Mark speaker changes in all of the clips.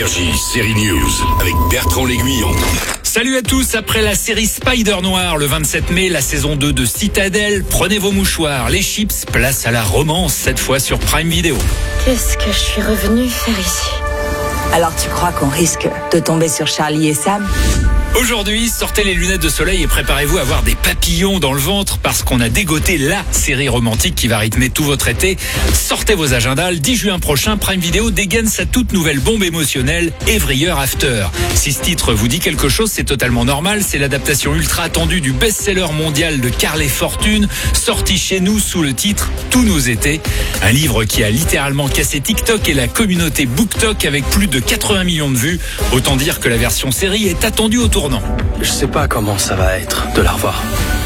Speaker 1: Énergie, série News, avec Bertrand L'Aiguillon.
Speaker 2: Salut à tous, après la série Spider Noir le 27 mai, la saison 2 de Citadel, prenez vos mouchoirs, les chips, place à la romance, cette fois sur Prime Video.
Speaker 3: Qu'est-ce que je suis revenue faire ici?
Speaker 4: Alors tu crois qu'on risque de tomber sur Charlie et Sam?
Speaker 2: Aujourd'hui, sortez les lunettes de soleil et préparez-vous à avoir des papillons dans le ventre parce qu'on a dégoté la série romantique qui va rythmer tout votre été. Sortez vos agendas, le 10 juin prochain, Prime Video dégaine sa toute nouvelle bombe émotionnelle, Every Year After. Si ce titre vous dit quelque chose, c'est totalement normal, c'est l'adaptation ultra attendue du best-seller mondial de Carlet Fortune, sorti chez nous sous le titre Tous nos étés. Un livre qui a littéralement cassé TikTok et la communauté BookTok avec plus de 80 millions de vues. Autant dire que la version série est attendue au tournant.
Speaker 5: Je sais pas comment ça va être de la revoir.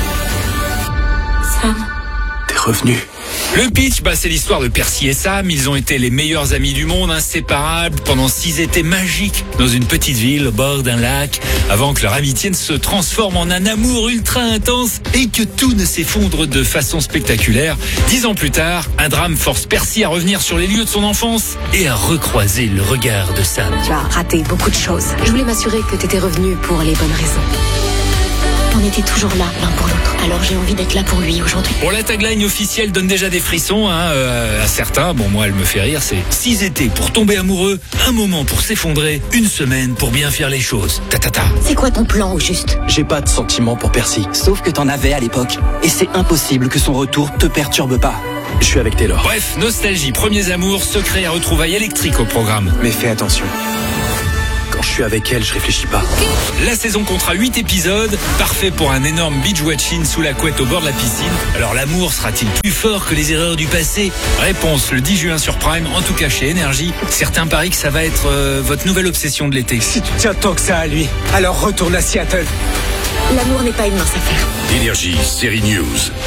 Speaker 3: Sam.
Speaker 5: T'es revenu.
Speaker 2: Le pitch, c'est l'histoire de Percy et Sam. Ils ont été les meilleurs amis du monde, inséparables, pendant 6 étés magiques dans une petite ville au bord d'un lac, avant que leur amitié ne se transforme en un amour ultra intense et que tout ne s'effondre de façon spectaculaire. 10 ans plus tard, un drame force Percy à revenir sur les lieux de son enfance et à recroiser le regard de Sam.
Speaker 4: Tu as raté beaucoup de choses.
Speaker 3: Je voulais m'assurer que t'étais revenu pour les bonnes raisons. On était toujours là, l'un pour l'autre. Alors j'ai envie d'être là pour lui aujourd'hui.
Speaker 2: Bon, la tagline officielle donne déjà des frissons à certains. Bon, moi, elle me fait rire. C'est 6 étés pour tomber amoureux, un moment pour s'effondrer, une semaine pour bien faire les choses. Ta.
Speaker 3: C'est quoi ton plan au juste?
Speaker 5: J'ai pas de sentiments pour Percy.
Speaker 6: Sauf que t'en avais à l'époque. Et c'est impossible que son retour te perturbe pas.
Speaker 5: Je suis avec Taylor.
Speaker 2: Bref, nostalgie, premiers amours, secrets à retrouvailles électriques au programme.
Speaker 5: Mais fais attention. Quand je suis avec elle, je réfléchis pas.
Speaker 2: La saison comptera 8 épisodes, parfait pour un énorme binge-watching sous la couette au bord de la piscine. Alors l'amour sera-t-il plus fort que les erreurs du passé? Réponse le 10 juin sur Prime, en tout cas chez Énergie. Certains parient que ça va être votre nouvelle obsession de l'été.
Speaker 7: Si tu tiens tant que ça à lui, alors retourne à Seattle.
Speaker 3: L'amour n'est pas une mince affaire.
Speaker 1: Énergie, série News.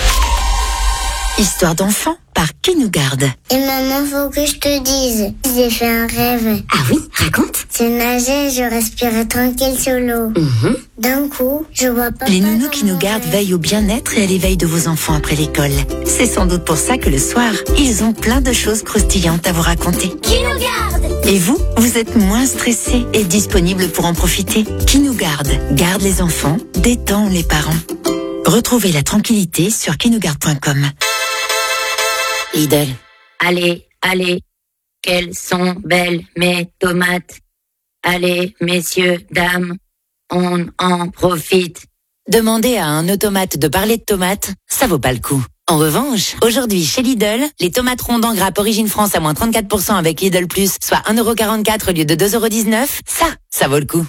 Speaker 8: Histoire d'enfant par Qui nous garde.
Speaker 9: Et maman, faut que je te dise, j'ai fait un rêve.
Speaker 3: Ah oui, raconte.
Speaker 9: Je nageais, je respirais tranquille sur l'eau. D'un coup, je vois pas.
Speaker 8: Les nounous Qui nous gardent veillent au bien-être et à l'éveil de vos enfants après l'école. C'est sans doute pour ça que le soir, ils ont plein de choses croustillantes à vous raconter.
Speaker 9: Qui nous garde?
Speaker 8: Et vous êtes moins stressé et disponible pour en profiter. Qui nous garde les enfants, détend les parents. Retrouvez la tranquillité sur quinougarde.com.
Speaker 10: Lidl. Allez, quelles sont belles mes tomates. Allez, messieurs, dames, on en profite.
Speaker 8: Demander à un automate de parler de tomates, ça vaut pas le coup. En revanche, aujourd'hui chez Lidl, les tomates rondes en grappe Origine France à moins 34% avec Lidl Plus, soit 1,44€ au lieu de 2,19€, ça vaut le coup.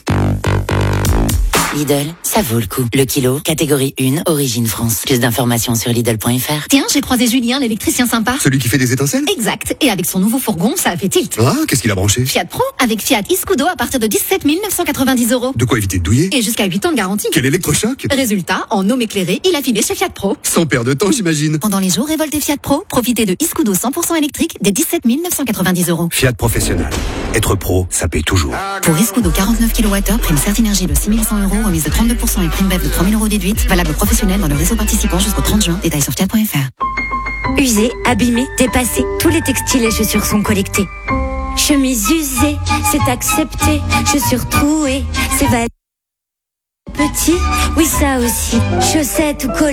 Speaker 8: Lidl, ça vaut le coup. Le kilo, catégorie 1, Origine France. Plus d'informations sur Lidl.fr.
Speaker 11: Tiens, j'ai croisé Julien, l'électricien sympa.
Speaker 12: Celui qui fait des étincelles?
Speaker 11: Exact. Et avec son nouveau fourgon, ça a fait tilt.
Speaker 12: Ah, qu'est-ce qu'il a branché?
Speaker 11: Fiat Pro, avec Fiat Iscudo à partir de 17 990€.
Speaker 12: De quoi éviter de douiller?
Speaker 11: Et jusqu'à 8 ans de garantie.
Speaker 12: Quel électrochoc?
Speaker 11: Résultat, en homme éclairé, il a filé chez Fiat Pro.
Speaker 12: Sans perdre de temps, j'imagine.
Speaker 11: Pendant les jours révoltés Fiat Pro, profitez de Iscudo 100% électrique dès 17 990€.
Speaker 12: Fiat Professionnel. Être pro, ça paie toujours.
Speaker 11: Pour Iscudo 49 kWh, prime Certinergie de 6100€, remise de 32% et prime BEF de 3000€ déduite, valable professionnel dans le réseau participant jusqu'au 30 juin. Détails sur fiat.fr.
Speaker 13: Usé, abîmé, dépassé, tous les textiles et chaussures sont collectés. Chemise usée, c'est accepté. Chaussures trouées, c'est petit. Oui, ça aussi. Chaussettes ou collants.